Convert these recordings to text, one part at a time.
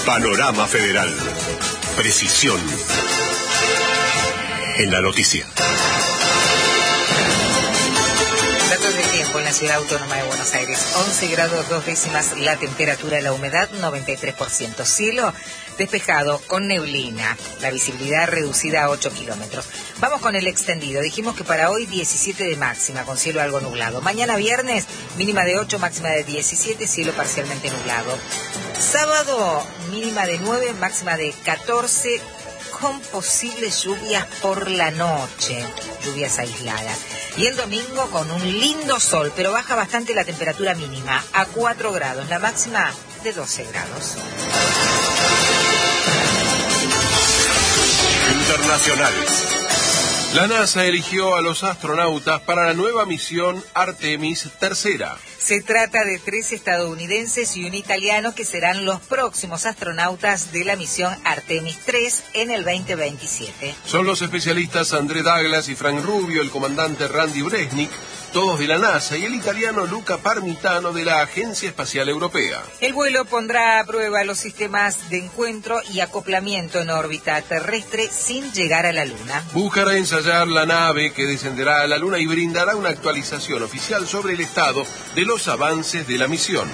Panorama Federal. Precisión en la noticia. Datos del tiempo en la Ciudad Autónoma de Buenos Aires. 11 grados 2 décimas la temperatura, la humedad 93%. Cielo despejado con neblina. La visibilidad reducida a 8 kilómetros. Vamos con el extendido. Dijimos que para hoy 17 de máxima con cielo algo nublado. Mañana viernes mínima de 8, máxima de 17, cielo parcialmente nublado. Sábado mínima de 9, máxima de 14 con posibles lluvias por la noche, lluvias aisladas. Y el domingo con un lindo sol, pero baja bastante la temperatura mínima, a 4 grados, la máxima de 12 grados. Internacionales. La NASA eligió a los astronautas para la nueva misión Artemis III. Se trata de 3 estadounidenses y un italiano que serán los próximos astronautas de la misión Artemis III en el 2027. Son los especialistas André Douglas y Frank Rubio, el comandante Randy Bresnik, todos de la NASA, y el italiano Luca Parmitano de la Agencia Espacial Europea. El vuelo pondrá a prueba los sistemas de encuentro y acoplamiento en órbita terrestre sin llegar a la Luna. Buscará ensayar la nave que descenderá a la Luna y brindará una actualización oficial sobre el estado de los avances de la misión.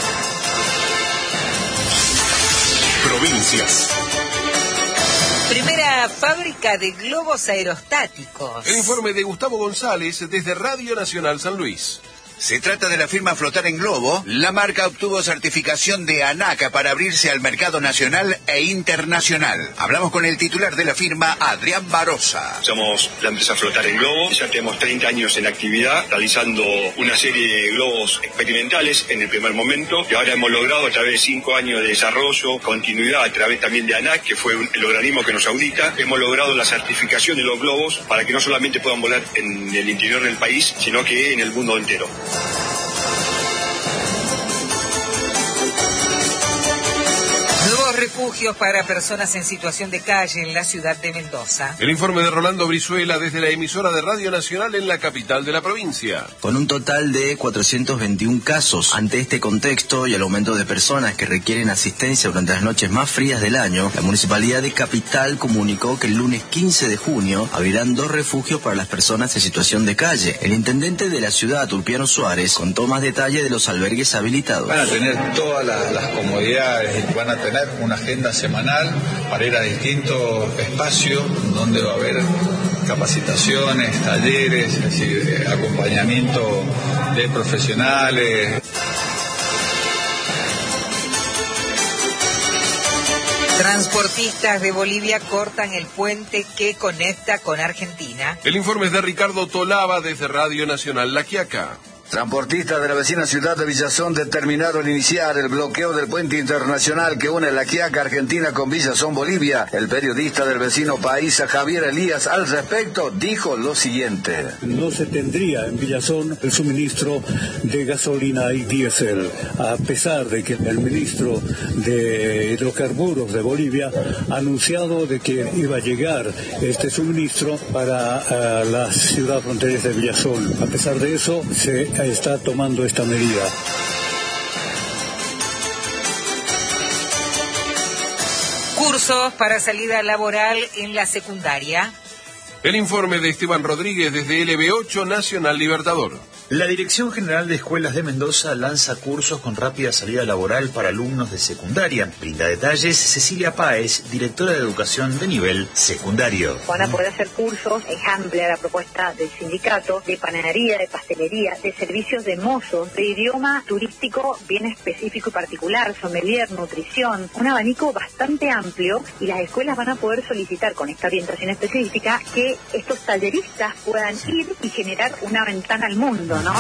Provincias. Primera fábrica de globos aerostáticos. El informe de Gustavo González desde Radio Nacional San Luis. Se trata de la firma Flotar en Globo. La marca obtuvo certificación de ANACA para abrirse al mercado nacional e internacional. Hablamos con el titular de la firma, Adrián Barosa. Somos la empresa Flotar en Globo. Ya tenemos 30 años en actividad, realizando una serie de globos experimentales en el primer momento. Y ahora hemos logrado, a través de 5 años de desarrollo, continuidad a través también de ANAC, que fue el organismo que nos audita, hemos logrado la certificación de los globos para que no solamente puedan volar en el interior del país, sino que en el mundo entero. Nuevos refugios para personas en situación de calle en la ciudad de Mendoza. El informe de Rolando Brizuela desde la emisora de Radio Nacional en la capital de la provincia. Con un total de 421 casos. Ante este contexto y el aumento de personas que requieren asistencia durante las noches más frías del año, la Municipalidad de Capital comunicó que el lunes 15 de junio abrirán 2 refugios para las personas en situación de calle. El intendente de la ciudad, Ulpiano Suárez, contó más detalle de los albergues habilitados. Van a tener todas las comodidades, van a tener una agenda semanal para ir a distintos espacios donde va a haber capacitaciones, talleres, es decir, acompañamiento de profesionales. Transportistas de Bolivia cortan el puente que conecta con Argentina. El informe es de Ricardo Tolava desde Radio Nacional La Quiaca. Transportistas de la vecina ciudad de Villazón determinaron iniciar el bloqueo del puente internacional que une La Quiaca, Argentina, con Villazón, Bolivia. El periodista del vecino país, Javier Elías, al respecto, dijo lo siguiente. No se tendría en Villazón el suministro de gasolina y diésel, a pesar de que el ministro de Hidrocarburos de Bolivia ha anunciado de que iba a llegar este suministro para la ciudad fronteriza de Villazón. A pesar de eso, se está tomando esta medida. Cursos para salida laboral en la secundaria. El informe de Esteban Rodríguez desde LB8 Nacional Libertador. La Dirección General de Escuelas de Mendoza lanza cursos con rápida salida laboral para alumnos de secundaria. Brinda detalles Cecilia Páez, directora de Educación de nivel secundario. Van a poder hacer cursos, es amplia la propuesta del sindicato, de panadería, de pastelería, de servicios de mozos, de idioma turístico bien específico y particular, sommelier, nutrición, un abanico bastante amplio, y las escuelas van a poder solicitar con esta orientación específica que estos talleristas puedan ir y generar una ventana al mundo, ¿no?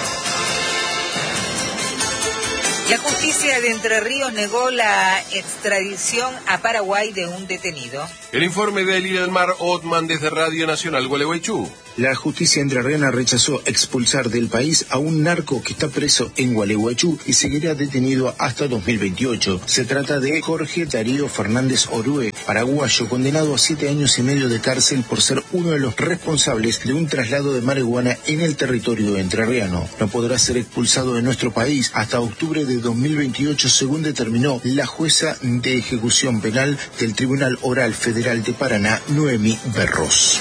La justicia de Entre Ríos negó la extradición a Paraguay de un detenido. El informe de Lidelmar Ottman desde Radio Nacional Gualeguaychú. La justicia entrerriana rechazó expulsar del país a un narco que está preso en Gualeguaychú y seguirá detenido hasta 2028. Se trata de Jorge Darío Fernández Orue, paraguayo, condenado a 7 años y medio de cárcel por ser uno de los responsables de un traslado de marihuana en el territorio entrerriano. No podrá ser expulsado de nuestro país hasta octubre de 2028, según determinó la jueza de ejecución penal del Tribunal Oral Federal de Paraná, Noemí Berros.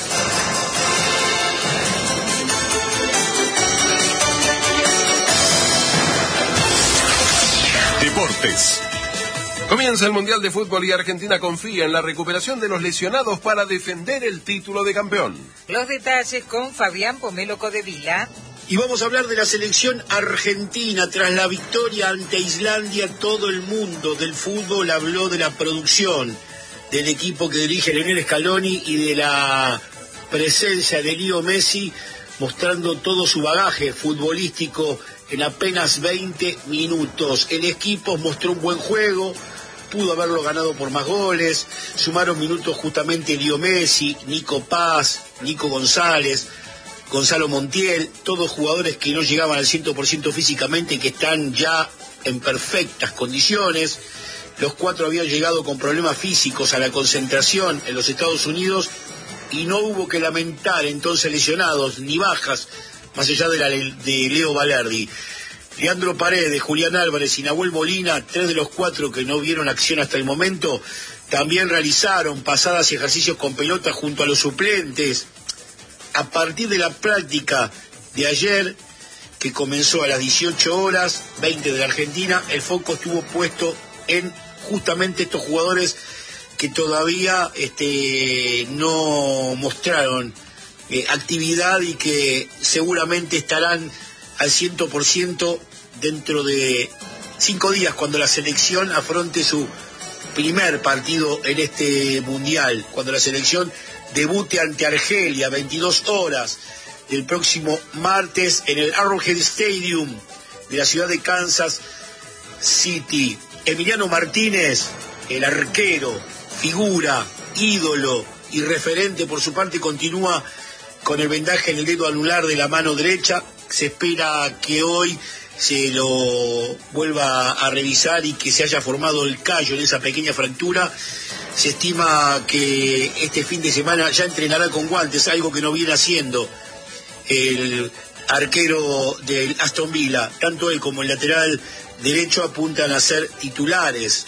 Deportes. Comienza el Mundial de Fútbol y Argentina confía en la recuperación de los lesionados para defender el título de campeón. Los detalles con Fabián Pomelo Codevila. Y vamos a hablar de la selección argentina. Tras la victoria ante Islandia, todo el mundo del fútbol habló de la producción del equipo que dirige Lionel Scaloni y de la presencia de Leo Messi, mostrando todo su bagaje futbolístico en apenas 20 minutos. El equipo mostró un buen juego, pudo haberlo ganado por más goles, sumaron minutos justamente Leo Messi, Nico Paz, Nico González, Gonzalo Montiel, todos jugadores que no llegaban al 100% físicamente y que están ya en perfectas condiciones. Los 4 habían llegado con problemas físicos a la concentración en los Estados Unidos y no hubo que lamentar entonces lesionados ni bajas, más allá de Leo Valerdi. Leandro Paredes, Julián Álvarez y Nahuel Molina, 3 de los 4 que no vieron acción hasta el momento, también realizaron pasadas y ejercicios con pelota junto a los suplentes. A partir de la práctica de ayer, que comenzó a las 18 horas, 20 de la Argentina, el foco estuvo puesto en justamente estos jugadores que todavía no mostraron actividad y que seguramente estarán al 100% dentro de 5 días, cuando la selección afronte su primer partido en este Mundial, cuando la selección debute ante Argelia, 22 horas del próximo martes en el Arrowhead Stadium de la ciudad de Kansas City. Emiliano Martínez, el arquero, figura, ídolo y referente por su parte, continúa con el vendaje en el dedo anular de la mano derecha. Se espera que hoy se lo vuelva a revisar y que se haya formado el callo en esa pequeña fractura. Se estima que este fin de semana ya entrenará con guantes, algo que no viene haciendo el arquero del Aston Villa. Tanto él como el lateral derecho apuntan a ser titulares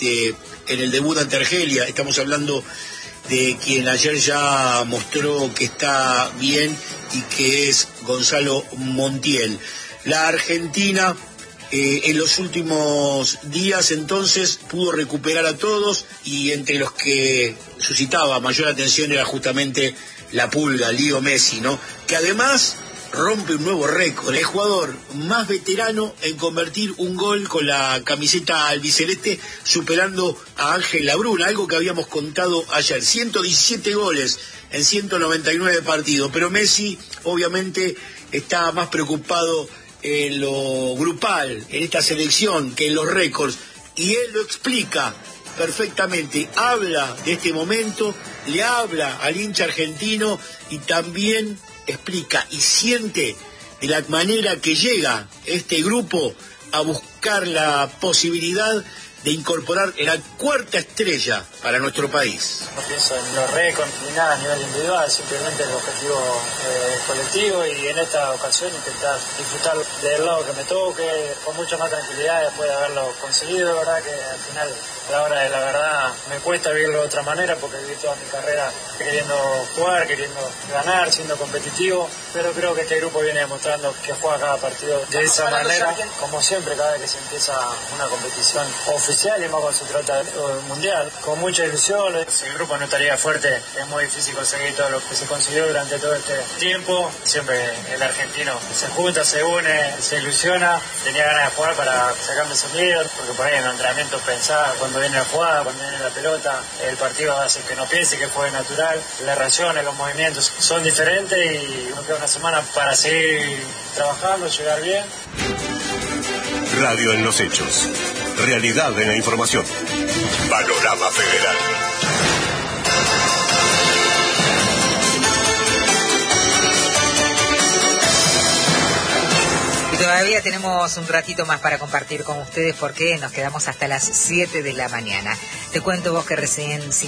en el debut ante Argelia. Estamos hablando de quien ayer ya mostró que está bien y que es Gonzalo Montiel. La Argentina en los últimos días entonces pudo recuperar a todos, y entre los que suscitaba mayor atención era justamente la pulga, Leo Messi, ¿no? Que además rompe un nuevo récord, el jugador más veterano en convertir un gol con la camiseta albiceleste, superando a Ángel Labruna, algo que habíamos contado ayer. 117 goles en 199 partidos, pero Messi obviamente está más preocupado en lo grupal, en esta selección, que en los récords, y él lo explica perfectamente. Habla de este momento, le habla al hincha argentino y también explica y siente de la manera que llega este grupo a buscar la posibilidad de incorporar la 4ª estrella para nuestro país. No pienso en los récords ni nada a nivel individual, simplemente el objetivo colectivo, y en esta ocasión intentar disfrutar del lado que me toque con mucha más tranquilidad después de haberlo conseguido. La verdad que al final, a la hora de la verdad, me cuesta vivirlo de otra manera, porque viví toda mi carrera queriendo jugar, queriendo ganar, siendo competitivo, pero creo que este grupo viene demostrando que juega cada partido de esa manera, como siempre, cada vez que se empieza una competición oficial, y más cuando se trata del mundial, con mucha ilusión. Si el grupo no estaría fuerte, es muy difícil conseguir todo lo que se consiguió durante todo este tiempo. Siempre el argentino se junta, se une, se ilusiona. Tenía ganas de jugar para sacarme ese miedo, porque por ahí en el entrenamiento pensaba cuando viene la jugada, cuando viene la pelota, el partido hace que no piense, que juegue natural. Las reacciones, los movimientos son diferentes, y nos queda una semana para seguir trabajando, llegar bien. Radio en los hechos. Realidad en la información. Panorama Federal. Todavía tenemos un ratito más para compartir con ustedes porque nos quedamos hasta las 7 de la mañana. Te cuento vos que recién